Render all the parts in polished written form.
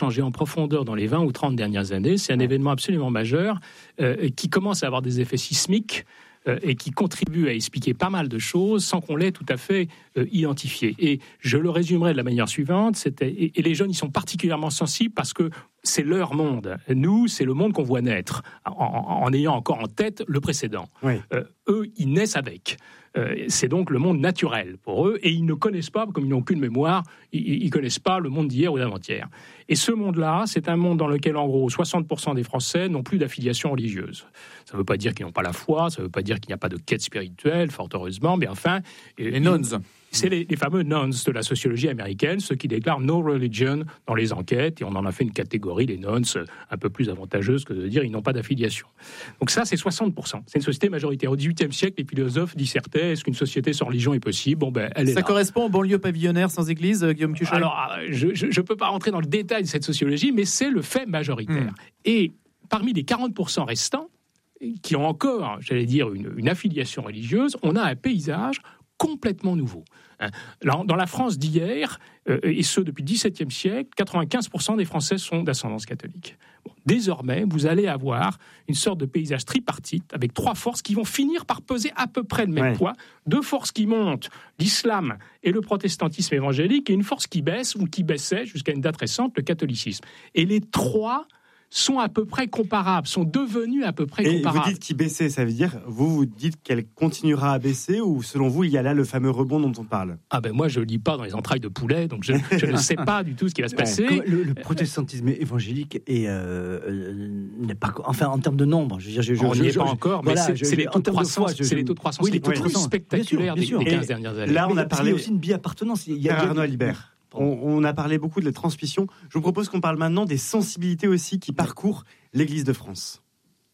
changé en profondeur dans les 20 ou 30 dernières années. C'est un événement absolument majeur qui commence à avoir des effets sismiques et qui contribue à expliquer pas mal de choses sans qu'on l'ait tout à fait identifié. Et je le résumerai de la manière suivante, et les jeunes y sont particulièrement sensibles parce que c'est leur monde. Nous, c'est le monde qu'on voit naître, en ayant encore en tête le précédent. Oui. Eux, ils naissent avec. C'est donc le monde naturel pour eux, et ils ne connaissent pas, comme ils n'ont aucune mémoire, ils ne connaissent pas le monde d'hier ou d'avant-hier. Et ce monde-là, c'est un monde dans lequel, en gros, 60% des Français n'ont plus d'affiliation religieuse. Ça ne veut pas dire qu'ils n'ont pas la foi, ça ne veut pas dire qu'il n'y a pas de quête spirituelle, fort heureusement, mais enfin... Les nones. C'est les fameux nones de la sociologie américaine, ceux qui déclarent no religion dans les enquêtes, et on en a fait une catégorie, les nones, un peu plus avantageuse que de dire ils n'ont pas d'affiliation. Donc ça, c'est 60%. C'est une société majoritaire. Au XVIIIe siècle, les philosophes dissertaient, est-ce qu'une société sans religion est possible ? Bon, elle est là. Ça correspond aux banlieues pavillonnaires sans église, Guillaume Tuchel ? Alors, je ne peux pas rentrer dans le détail de cette sociologie, mais c'est le fait majoritaire. Et parmi les 40% restants, qui ont encore, j'allais dire, une affiliation religieuse, on a un paysage complètement nouveau. Dans la France d'hier, et ce depuis le XVIIe siècle, 95% des Français sont d'ascendance catholique. Bon, désormais, vous allez avoir une sorte de paysage tripartite avec 3 forces qui vont finir par peser à peu près le même poids. 2 forces qui montent, l'islam et le protestantisme évangélique, et une force qui baisse ou qui baissait jusqu'à une date récente, le catholicisme. Et les 3 sont à peu près comparables, sont devenus à peu près comparables. Et vous dites qu'il baissait, ça veut dire, vous dites qu'elle continuera à baisser, ou selon vous, il y a là le fameux rebond dont on parle ? Moi, je ne lis pas dans les entrailles de poulet, donc je ne sais pas du tout ce qui va se passer. Le protestantisme évangélique n'est pas... Enfin, en termes de nombre, je veux dire... On n'y est pas encore, mais c'est les taux de croissance, les taux plus spectaculaires des 15 dernières années. Là, on a parlé... Il y a aussi une bi-appartenance. Arnaud Alibert. On a parlé beaucoup de la transmission. Je vous propose qu'on parle maintenant des sensibilités aussi qui parcourent l'Église de France.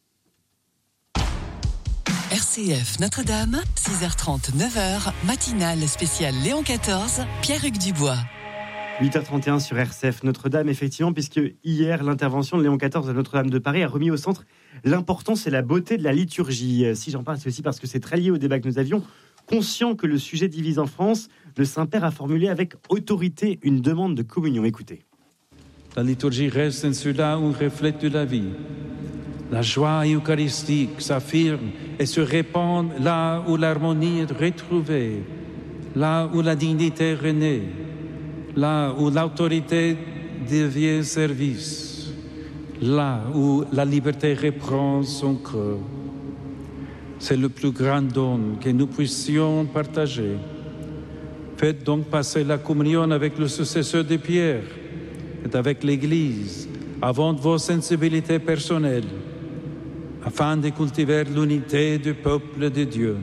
RCF Notre-Dame, 6h30, 9h, matinale spéciale Léon XIV, Pierre-Hugues Dubois. 8h31 sur RCF Notre-Dame, effectivement, puisque hier, l'intervention de Léon XIV à Notre-Dame de Paris a remis au centre l'importance et la beauté de la liturgie. Si j'en parle, c'est aussi parce que c'est très lié au débat que nous avions. Conscient que le sujet divise en France, le Saint-Père a formulé avec autorité une demande de communion. Écoutez. La liturgie reste cela un reflet de la vie. La joie eucharistique s'affirme et se répand là où l'harmonie est retrouvée, là où la dignité renaît, là où l'autorité devient service, là où la liberté reprend son cœur. C'est le plus grand don que nous puissions partager. Faites donc passer la communion avec le successeur de Pierre et avec l'Église avant vos sensibilités personnelles, afin de cultiver l'unité du peuple de Dieu.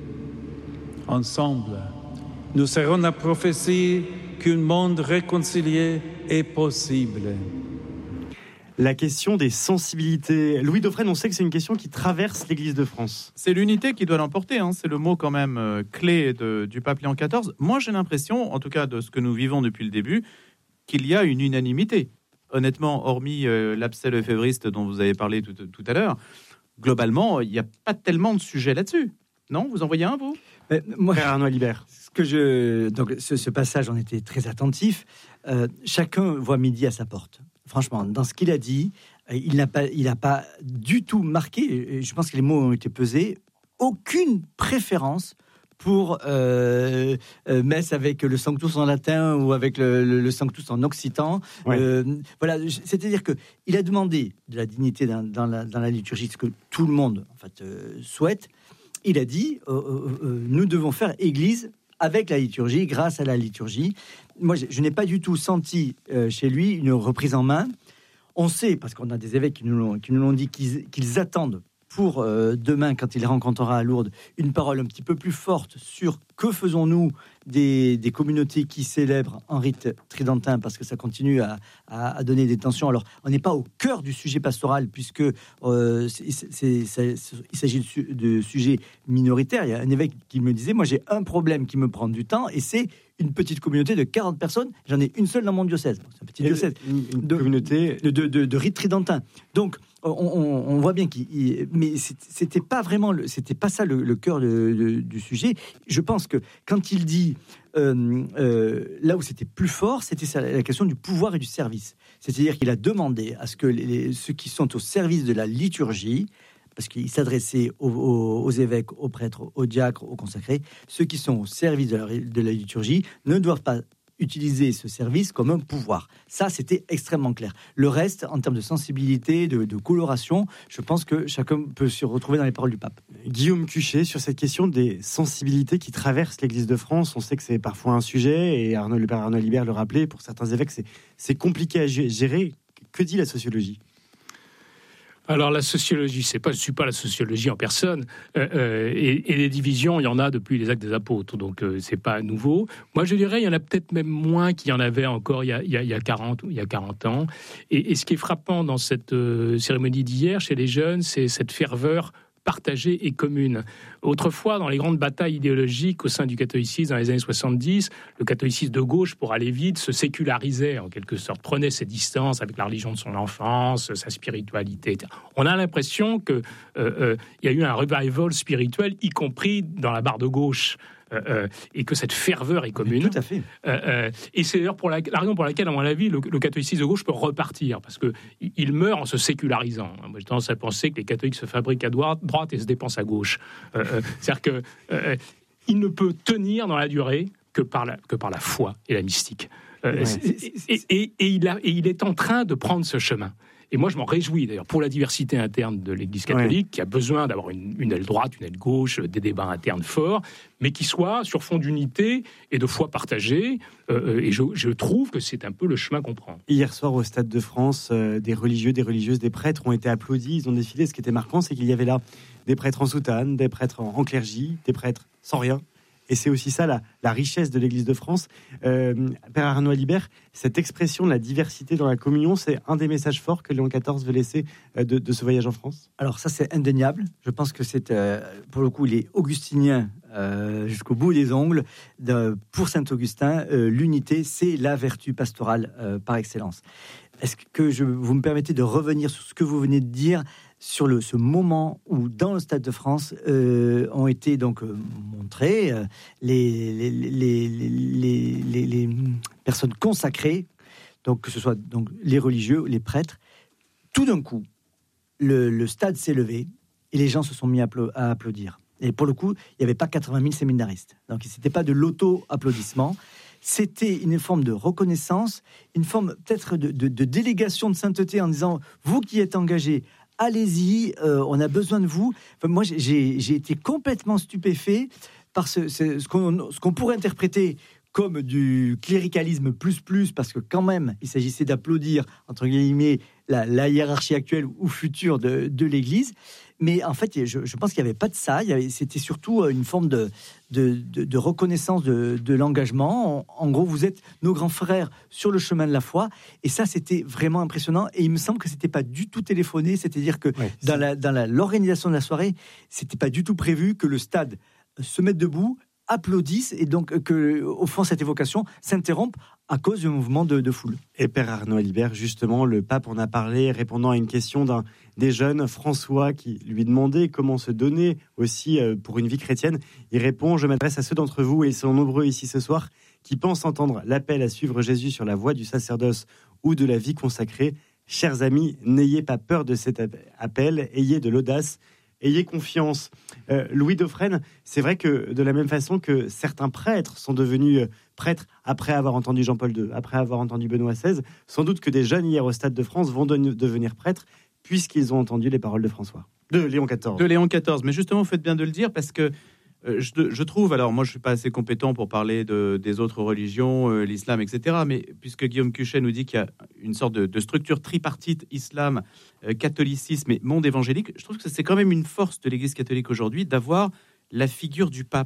Ensemble, nous serons la prophétie qu'un monde réconcilié est possible. La question des sensibilités. Louis Dauphren, on sait que c'est une question qui traverse l'Église de France. C'est l'unité qui doit l'emporter, c'est le mot quand même clé du pape Léon XIV. Moi, j'ai l'impression, en tout cas de ce que nous vivons depuis le début, qu'il y a une unanimité. Honnêtement, hormis l'abcès lefévriste dont vous avez parlé tout à l'heure, globalement, il n'y a pas tellement de sujets là-dessus. Non ? Vous en voyez un, vous ? Moi, Arnaud Alibert. Donc, ce passage, on était très attentif. Chacun voit midi à sa porte. Franchement, dans ce qu'il a dit, il n'a pas du tout marqué, et je pense que les mots ont été pesés, aucune préférence pour messe avec le Sanctus en latin ou avec le Sanctus en occitan. Ouais. Voilà, c'est-à-dire qu'il a demandé de la dignité dans la liturgie, ce que tout le monde en fait, souhaite. Il a dit, nous devons faire Église avec la liturgie, grâce à la liturgie. Moi, je n'ai pas du tout senti chez lui une reprise en main. On sait, parce qu'on a des évêques qui nous l'ont dit, qu'ils attendent pour demain, quand il rencontrera à Lourdes, une parole un petit peu plus forte sur que faisons-nous des communautés qui célèbrent en rite tridentin, parce que ça continue à donner des tensions. Alors, on n'est pas au cœur du sujet pastoral, puisque il s'agit de sujets minoritaires. Il y a un évêque qui me disait, moi j'ai un problème qui me prend du temps, et c'est une petite communauté de 40 personnes. J'en ai une seule dans mon diocèse. C'est un petit diocèse. Une communauté de rites tridentins. Donc, on voit bien mais c'était pas vraiment, c'était pas ça le cœur du sujet. Je pense que quand il dit là où c'était plus fort, c'était la question du pouvoir et du service. C'est-à-dire qu'il a demandé à ce que ceux qui sont au service de la liturgie, parce qu'il s'adressait aux évêques, aux prêtres, aux diacres, aux consacrés, ceux qui sont au service de la liturgie ne doivent pas utiliser ce service comme un pouvoir. Ça, c'était extrêmement clair. Le reste, en termes de sensibilité, de coloration, je pense que chacun peut se retrouver dans les paroles du pape. Guillaume Cuchet, sur cette question des sensibilités qui traversent l'Église de France, on sait que c'est parfois un sujet, et le père Arnaud Libert le rappelait, pour certains évêques, c'est compliqué à gérer. Que dit la sociologie ? Alors la sociologie, je ne suis pas la sociologie en personne, et les divisions, il y en a depuis les Actes des Apôtres, donc c'est pas nouveau. Moi je dirais, il y en a peut-être même moins qu'il y en avait encore il y a 40 ans. Et ce qui est frappant dans cette cérémonie d'hier chez les jeunes, c'est cette ferveur partagée et commune. Autrefois, dans les grandes batailles idéologiques au sein du catholicisme dans les années 70, le catholicisme de gauche, pour aller vite, se sécularisait en quelque sorte, prenait ses distances avec la religion de son enfance, sa spiritualité, etc. On a l'impression qu'il y a eu un revival spirituel, y compris dans la barre de gauche. Et que cette ferveur est commune. Tout à fait. Et c'est d'ailleurs la raison pour laquelle, à mon avis, le catholicisme de gauche peut repartir, parce qu'il meurt en se sécularisant. Moi, j'ai tendance à penser que les catholiques se fabriquent à droite et se dépensent à gauche. C'est-à-dire qu'il ne peut tenir dans la durée que par la foi et la mystique. Et il est en train de prendre ce chemin. Et moi, je m'en réjouis, d'ailleurs, pour la diversité interne de l'Église catholique, qui a besoin d'avoir une aile droite, une aile gauche, des débats internes forts, mais qui soit sur fond d'unité et de foi partagée. Et je trouve que c'est un peu le chemin qu'on prend. Hier soir, au Stade de France, des religieux, des religieuses, des prêtres ont été applaudis, ils ont défilé. Ce qui était marquant, c'est qu'il y avait là des prêtres en soutane, des prêtres en clergie, des prêtres sans rien. Et c'est aussi ça la richesse de l'Église de France. Père Arnaud Alibert, cette expression de la diversité dans la communion, c'est un des messages forts que Léon XIV veut laisser de ce voyage en France. Alors ça, c'est indéniable. Je pense que c'est, pour le coup, il est augustinien jusqu'au bout des ongles. Pour Saint-Augustin, l'unité, c'est la vertu pastorale par excellence. Est-ce que vous me permettez de revenir sur ce que vous venez de dire sur ce moment où, dans le Stade de France, ont été donc montrées les personnes consacrées, donc que ce soit donc les religieux, les prêtres. Tout d'un coup, le stade s'est levé et les gens se sont mis à applaudir. Et pour le coup, il n'y avait pas 80 000 séminaristes. Donc, ce n'était pas de l'auto-applaudissement. C'était une forme de reconnaissance, une forme peut-être de délégation de sainteté en disant, vous qui êtes engagés, allez-y, on a besoin de vous. Enfin, moi, j'ai été complètement stupéfait par ce qu'on pourrait interpréter comme du cléricalisme plus, parce que quand même, il s'agissait d'applaudir, entre guillemets, la hiérarchie actuelle ou future de l'Église. Mais en fait, je pense qu'il n'y avait pas de ça. C'était surtout une forme de reconnaissance de l'engagement. En gros, vous êtes nos grands frères sur le chemin de la foi. Et ça, c'était vraiment impressionnant. Et il me semble que c'était pas du tout téléphoné. C'est-à-dire que dans l'organisation de la soirée, c'était pas du tout prévu que le stade se mette debout, applaudissent, et donc que, au fond, cette évocation s'interrompe à cause du mouvement de foule. Et Père Arnaud Alibert, justement, le pape en a parlé, répondant à une question des jeunes, François, qui lui demandait comment se donner aussi pour une vie chrétienne. Il répond: je m'adresse à ceux d'entre vous, et ils sont nombreux ici ce soir, qui pensent entendre l'appel à suivre Jésus sur la voie du sacerdoce ou de la vie consacrée. Chers amis, n'ayez pas peur de cet appel, ayez de l'audace, ayez confiance. Louis Dauphren, c'est vrai que de la même façon que certains prêtres sont devenus prêtres après avoir entendu Jean-Paul II, après avoir entendu Benoît XVI, sans doute que des jeunes hier au Stade de France vont devenir prêtres puisqu'ils ont entendu les paroles de Léon XIV. De Léon XIV. Mais justement, vous faites bien de le dire, parce que je trouve, alors moi je ne suis pas assez compétent pour parler des autres religions, l'islam, etc., mais puisque Guillaume Cuchet nous dit qu'il y a une sorte de structure tripartite, islam, catholicisme et monde évangélique, je trouve que c'est quand même une force de l'Église catholique aujourd'hui d'avoir la figure du pape.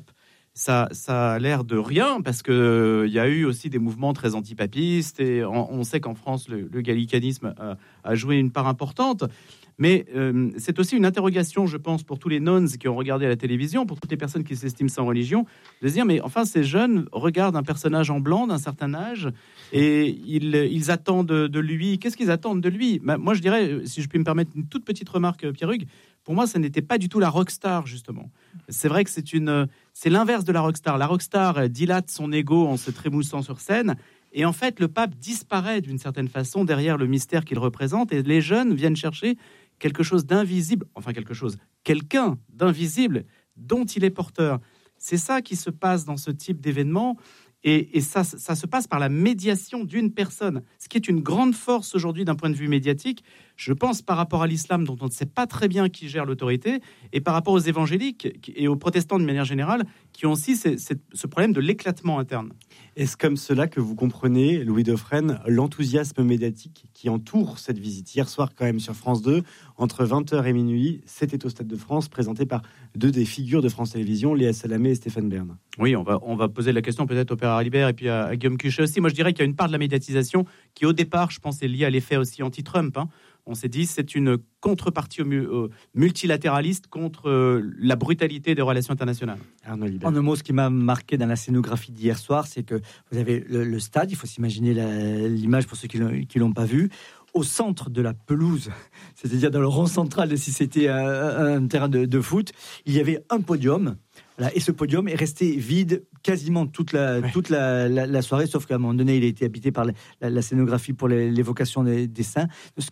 Ça a l'air de rien, parce qu'il y a eu aussi des mouvements très antipapistes, et on sait qu'en France, le gallicanisme a joué une part importante. Mais c'est aussi une interrogation, je pense, pour tous les nones qui ont regardé à la télévision, pour toutes les personnes qui s'estiment sans religion, de se dire, mais enfin, ces jeunes regardent un personnage en blanc d'un certain âge, et ils attendent de lui. Qu'est-ce qu'ils attendent de lui ? Moi, je dirais, si je puis me permettre une toute petite remarque, Pierre-Hugues, pour moi, ça n'était pas du tout la rockstar, justement. C'est vrai que c'est l'inverse de la rockstar. La rockstar dilate son ego en se trémoussant sur scène, et en fait, le pape disparaît d'une certaine façon derrière le mystère qu'il représente, et les jeunes viennent chercher quelque chose d'invisible, quelqu'un d'invisible dont il est porteur. C'est ça qui se passe dans ce type d'événement, et ça se passe par la médiation d'une personne, ce qui est une grande force aujourd'hui d'un point de vue médiatique, je pense, par rapport à l'islam, dont on ne sait pas très bien qui gère l'autorité, et par rapport aux évangéliques et aux protestants de manière générale, qui ont aussi ce problème de l'éclatement interne. Est-ce comme cela que vous comprenez, Louis Dauphren, l'enthousiasme médiatique qui entoure cette visite ? Hier soir, quand même, sur France 2, entre 20h et minuit, c'était au Stade de France, présenté par deux des figures de France Télévisions, Léa Salamé et Stéphane Bern. Oui, on va poser la question peut-être au Père Haribert et puis à Guillaume Cuchet aussi. Moi, je dirais qu'il y a une part de la médiatisation qui, au départ, je pense, est liée à l'effet aussi anti-Trump. On s'est dit, c'est une contrepartie multilatéraliste contre la brutalité des relations internationales. En un mot, ce qui m'a marqué dans la scénographie d'hier soir, c'est que vous avez le stade, il faut s'imaginer l'image pour ceux qui ne l'ont pas vu, au centre de la pelouse, c'est-à-dire dans le rond central, si c'était un terrain de foot, il y avait un podium. Voilà, et ce podium est resté vide quasiment toute la soirée, sauf qu'à un moment donné, il a été habité par la scénographie pour l'évocation des saints.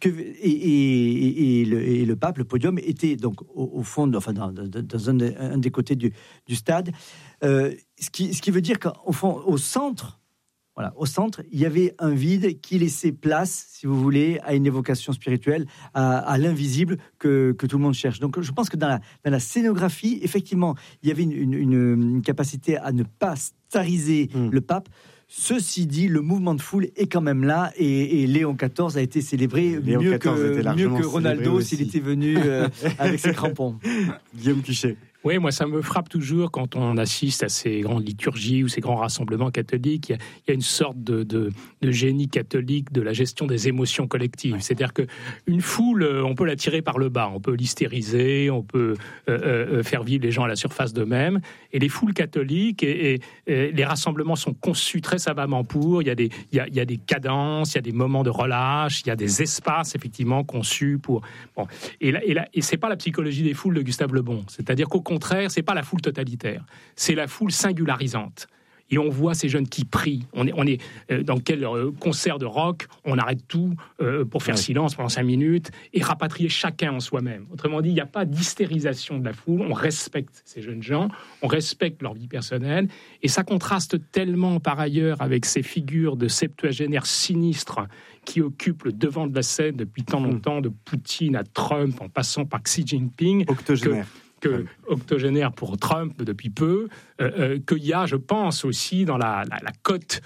Et le pape, le podium, était donc au fond, enfin dans un des côtés du stade. Ce qui veut dire qu'au fond, au centre, il y avait un vide qui laissait place, si vous voulez, à une évocation spirituelle, à l'invisible que tout le monde cherche. Donc je pense que dans la scénographie, effectivement, il y avait une capacité à ne pas stariser le pape. Ceci dit, le mouvement de foule est quand même là, et Léon XIV a été célébré mieux que Ronaldo s'il était venu avec ses crampons. Guillaume Cuchet. Oui, moi, ça me frappe toujours quand on assiste à ces grandes liturgies ou ces grands rassemblements catholiques. Il y a une sorte de génie catholique de la gestion des émotions collectives. Ouais. C'est-à-dire qu'une foule, on peut la tirer par le bas, on peut l'hystériser, on peut faire vivre les gens à la surface d'eux-mêmes. Et les foules catholiques et les rassemblements sont conçus très savamment pour. Il y a des cadences, il y a des moments de relâche, il y a des espaces, effectivement, conçus pour... Bon. Et c'est pas la psychologie des foules de Gustave Le Bon. C'est-à-dire qu'au contraire, c'est pas la foule totalitaire, c'est la foule singularisante. Et on voit ces jeunes qui prient. On est dans quel concert de rock, on arrête tout pour faire silence pendant 5 minutes et rapatrier chacun en soi-même. Autrement dit, il n'y a pas d'hystérisation de la foule. On respecte ces jeunes gens, on respecte leur vie personnelle. Et ça contraste tellement par ailleurs avec ces figures de septuagénaires sinistres qui occupent le devant de la scène depuis tant longtemps, de Poutine à Trump, en passant par Xi Jinping. Octogénaire pour Trump depuis peu, qu'il y a, je pense, aussi dans la cote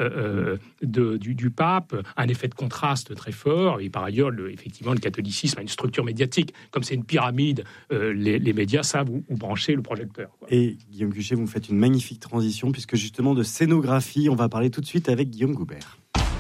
du pape, un effet de contraste très fort. Et par ailleurs, effectivement, le catholicisme a une structure médiatique. Comme c'est une pyramide, les médias savent où brancher le projecteur. Quoi. Et Guillaume Cuchet, vous me faites une magnifique transition, puisque justement de scénographie, on va parler tout de suite avec Guillaume Goubert.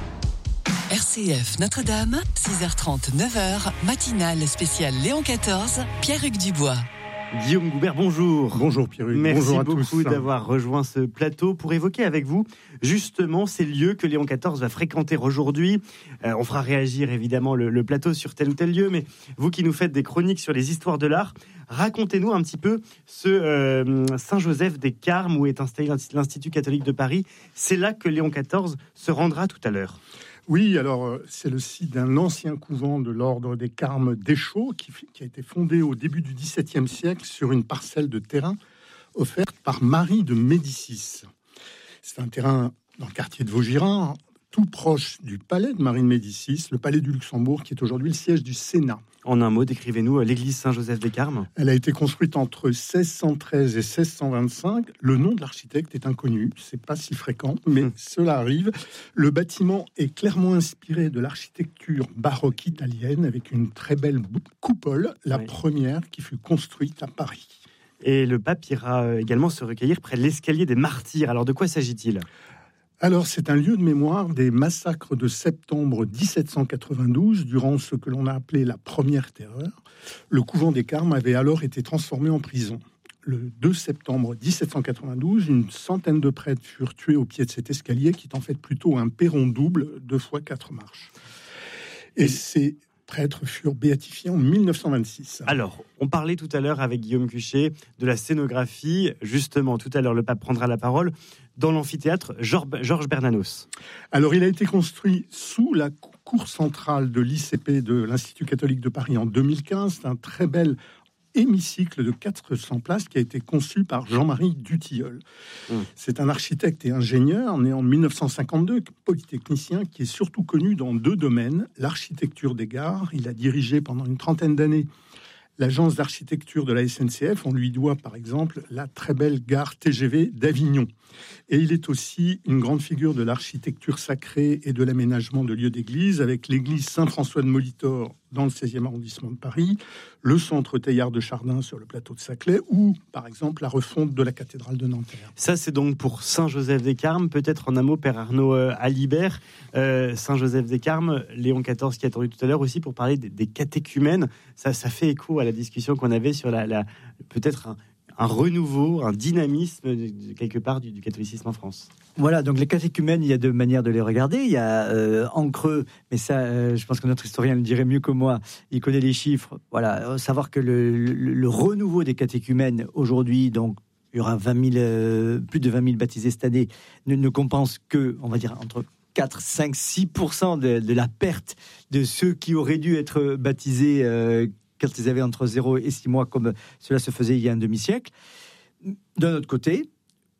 RCF Notre-Dame, 6h30, 9h, matinale spéciale Léon XIV, Pierre-Hugues Dubois. Guillaume Goubert, bonjour. Bonjour Pierre-Hugues. Merci bonjour à beaucoup tous. D'avoir rejoint ce plateau pour évoquer avec vous justement ces lieux que Léon XIV va fréquenter aujourd'hui. On fera réagir évidemment le plateau sur tel ou tel lieu, mais vous qui nous faites des chroniques sur les histoires de l'art, racontez-nous un petit peu ce Saint-Joseph des Carmes où est installé l'Institut catholique de Paris. C'est là que Léon XIV se rendra tout à l'heure. Oui, alors c'est le site d'un ancien couvent de l'ordre des Carmes d'Échaud qui a été fondé au début du XVIIe siècle sur une parcelle de terrain offerte par Marie de Médicis. C'est un terrain dans le quartier de Vaugirard, tout proche du palais de Marie de Médicis, le palais du Luxembourg, qui est aujourd'hui le siège du Sénat. En un mot, décrivez-nous l'église Saint-Joseph des Carmes. Elle a été construite entre 1613 et 1625. Le nom de l'architecte est inconnu, c'est pas si fréquent, mais cela arrive. Le bâtiment est clairement inspiré de l'architecture baroque italienne, avec une très belle coupole, la première qui fut construite à Paris. Et le pape ira également se recueillir près de l'escalier des martyrs. Alors de quoi s'agit-il ? Alors, c'est un lieu de mémoire des massacres de septembre 1792, durant ce que l'on a appelé la Première Terreur. Le couvent des Carmes avait alors été transformé en prison. Le 2 septembre 1792, une centaine de prêtres furent tués au pied de cet escalier, qui est en fait plutôt un perron double, 2 fois 4 marches. Et ces prêtres furent béatifiés en 1926. Alors, on parlait tout à l'heure avec Guillaume Cuchet de la scénographie. Justement, tout à l'heure, le pape prendra la parole dans l'amphithéâtre Georges Bernanos. Alors, il a été construit sous la cour centrale de l'ICP de l'Institut catholique de Paris en 2015. C'est un très bel hémicycle de 400 places qui a été conçu par Jean-Marie Dutilleul. C'est un architecte et ingénieur né en 1952, polytechnicien, qui est surtout connu dans 2 domaines. L'architecture des gares, il a dirigé pendant une trentaine d'années l'agence d'architecture de la SNCF. On lui doit par exemple la très belle gare TGV d'Avignon. Et il est aussi une grande figure de l'architecture sacrée et de l'aménagement de lieux d'église, avec l'église Saint-François de Molitor dans le 16e arrondissement de Paris, le centre Teilhard de Chardin sur le plateau de Saclay, ou par exemple la refonte de la cathédrale de Nanterre. Ça, c'est donc pour Saint-Joseph-des-Carmes. Peut-être en un mot, Père Arnaud Alibert, Saint-Joseph-des-Carmes, Léon XIV qui a attendu tout à l'heure aussi pour parler des catéchumènes. Ça fait écho à la discussion qu'on avait sur peut-être un renouveau, un dynamisme quelque part du catholicisme en France. Voilà, donc les catéchumènes, il y a 2 manières de les regarder. Il y a en creux, mais ça, je pense que notre historien le dirait mieux que moi. Il connaît les chiffres. Voilà, savoir que le renouveau des catéchumènes aujourd'hui, donc il y aura plus de 20 000 baptisés cette année, ne compense que, on va dire, entre 4, 5, 6% de la perte de ceux qui auraient dû être baptisés quand ils avaient entre 0 et 6 mois, comme cela se faisait il y a un demi-siècle. D'un autre côté,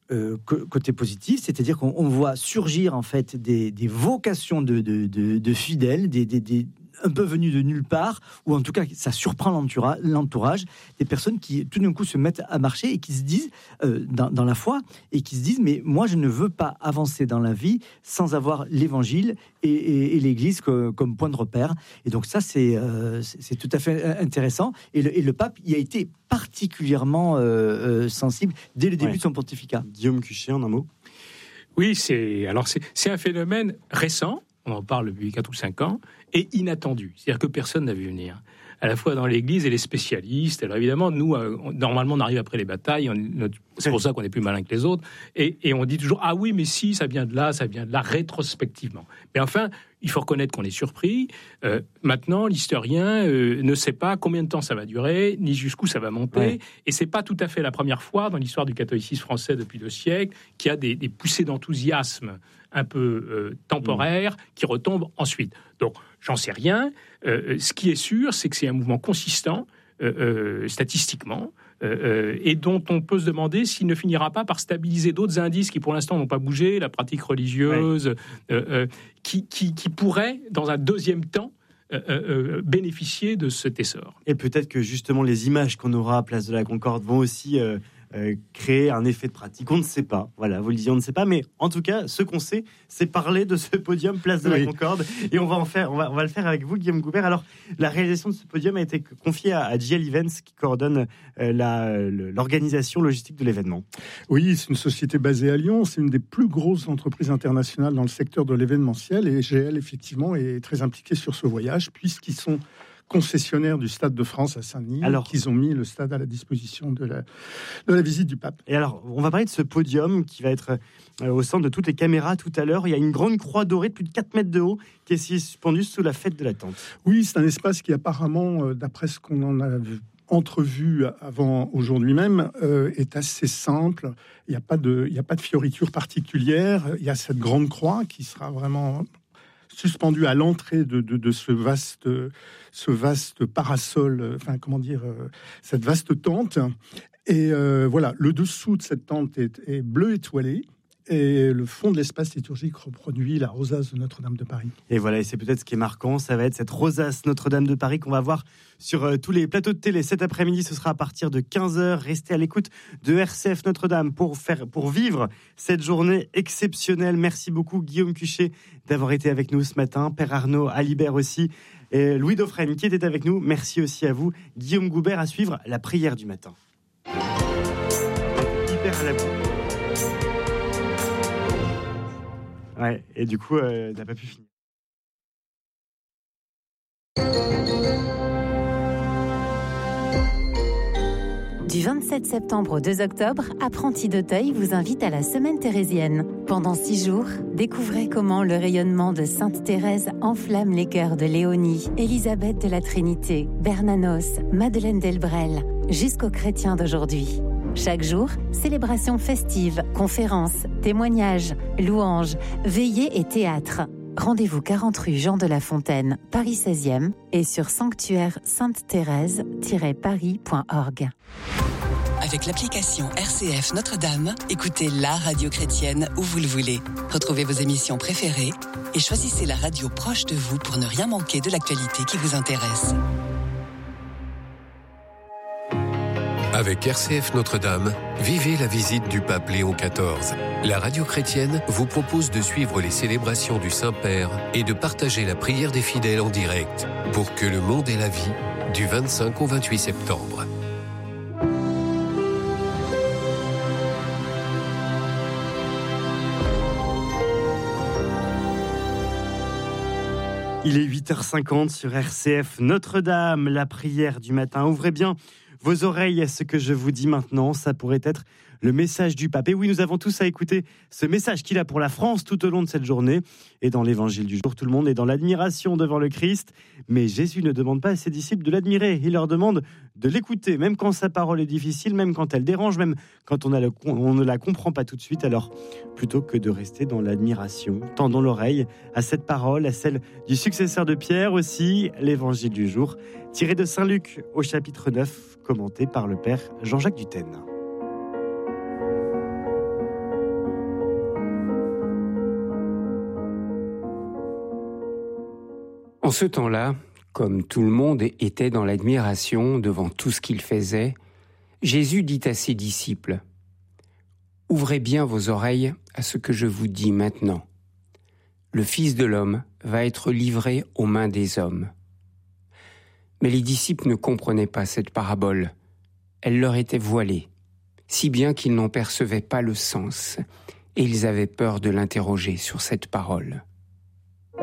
côté positif, c'est-à-dire qu'on voit surgir en fait des vocations de fidèles, un peu venus de nulle part, ou en tout cas ça surprend l'entourage, des personnes qui tout d'un coup se mettent à marcher et qui se disent dans la foi, et qui se disent mais moi je ne veux pas avancer dans la vie sans avoir l'évangile et l'Église comme point de repère. Et donc ça c'est tout à fait intéressant, et le pape y a été particulièrement sensible dès le début de son pontificat. Guillaume Cuchet, en un mot. Oui, c'est un phénomène récent, on en parle depuis 4 ou 5 ans, et inattendu. C'est-à-dire que personne n'a vu venir. À la fois dans l'Église et les spécialistes. Alors évidemment, nous, normalement, on arrive après les batailles, c'est pour ça qu'on est plus malin que les autres, et on dit toujours, ah oui, mais si, ça vient de là, rétrospectivement. Mais enfin, il faut reconnaître qu'on est surpris. Maintenant, l'historien ne sait pas combien de temps ça va durer, ni jusqu'où ça va monter, ouais. Et c'est pas tout à fait la première fois dans l'histoire du catholicisme français depuis 2 siècles qu'il y a des poussées d'enthousiasme un peu temporaires qui retombent ensuite. Donc, j'en sais rien. Ce qui est sûr, c'est que c'est un mouvement consistant, statistiquement, et dont on peut se demander s'il ne finira pas par stabiliser d'autres indices qui, pour l'instant, n'ont pas bougé, la pratique religieuse, qui pourrait, dans un deuxième temps, bénéficier de cet essor. Et peut-être que, justement, les images qu'on aura à Place de la Concorde vont aussi créer un effet de pratique. On ne sait pas. Voilà, vous le disiez, on ne sait pas. Mais en tout cas, ce qu'on sait, c'est parler de ce podium Place de la Concorde. Et on va le faire avec vous, Guillaume Goubert. Alors, la réalisation de ce podium a été confiée à GL Events, qui coordonne l'organisation logistique de l'événement. Oui, c'est une société basée à Lyon. C'est une des plus grosses entreprises internationales dans le secteur de l'événementiel. Et GL, effectivement, est très impliqué sur ce voyage, puisqu'ils sont concessionnaires du Stade de France à Saint-Denis, qu'ils ont mis le stade à la disposition de la visite du pape. Et alors, on va parler de ce podium qui va être au centre de toutes les caméras tout à l'heure. Il y a une grande croix dorée de plus de 4 mètres de haut qui est suspendue sous la fête de la Tente. Oui, c'est un espace qui apparemment, d'après ce qu'on en a entrevu avant aujourd'hui même, est assez simple. Il n'y a pas de fioriture particulière. Il y a cette grande croix qui sera vraiment suspendu à l'entrée de ce vaste parasol, cette vaste tente. Et voilà, le dessous de cette tente est bleu étoilé. Et le fond de l'espace liturgique reproduit la rosace de Notre-Dame de Paris. Et voilà, et c'est peut-être ce qui est marquant, ça va être cette rosace Notre-Dame de Paris qu'on va voir sur tous les plateaux de télé cet après-midi. Ce sera à partir de 15h. Restez à l'écoute de RCF Notre-Dame pour vivre cette journée exceptionnelle. Merci beaucoup, Guillaume Cuchet, d'avoir été avec nous ce matin. Père Arnaud Alibert aussi. Et Louis Dauphren qui était avec nous. Merci aussi à vous. Guillaume Goubert, à suivre la prière du matin. Ouais, et du coup, n'a pas pu finir. Du 27 septembre au 2 octobre, Apprentis d'Auteuil vous invite à la Semaine thérésienne. Pendant 6 jours, découvrez comment le rayonnement de Sainte Thérèse enflamme les cœurs de Léonie, Élisabeth de la Trinité, Bernanos, Madeleine Delbrel, jusqu'aux chrétiens d'aujourd'hui. Chaque jour, célébrations festives, conférences, témoignages, louanges, veillées et théâtre. Rendez-vous 40 rue Jean de La Fontaine, Paris 16e et sur sanctuaire-sainte-thérèse-paris.org. Avec l'application RCF Notre-Dame, écoutez la radio chrétienne où vous le voulez. Retrouvez vos émissions préférées et choisissez la radio proche de vous pour ne rien manquer de l'actualité qui vous intéresse. Avec RCF Notre-Dame, vivez la visite du pape Léon XIV. La radio chrétienne vous propose de suivre les célébrations du Saint-Père et de partager la prière des fidèles en direct pour que le monde ait la vie du 25 au 28 septembre. Il est 8h50 sur RCF Notre-Dame, la prière du matin. Ouvrez bien vos oreilles à ce que je vous dis maintenant, ça pourrait être le message du pape. Et oui, nous avons tous à écouter ce message qu'il a pour la France tout au long de cette journée. Et dans l'évangile du jour, tout le monde est dans l'admiration devant le Christ. Mais Jésus ne demande pas à ses disciples de l'admirer. Il leur demande de l'écouter, même quand sa parole est difficile, même quand elle dérange, même quand on ne la comprend pas tout de suite. Alors, plutôt que de rester dans l'admiration, tendons l'oreille à cette parole, à celle du successeur de Pierre aussi, l'évangile du jour, tiré de Saint Luc au chapitre 9, commenté par le père Jean-Jacques Dutène. En ce temps-là, comme tout le monde était dans l'admiration devant tout ce qu'il faisait, Jésus dit à ses disciples : « Ouvrez bien vos oreilles à ce que je vous dis maintenant. Le Fils de l'homme va être livré aux mains des hommes. » Mais les disciples ne comprenaient pas cette parabole. Elle leur était voilée, si bien qu'ils n'en percevaient pas le sens, et ils avaient peur de l'interroger sur cette parole.